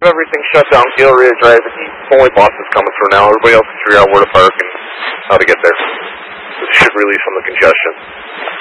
everything shut down. Gale Ridge Drive, only Boston's coming through now. Everybody else can figure out where to park and how to get there. This should relieve some of the congestion.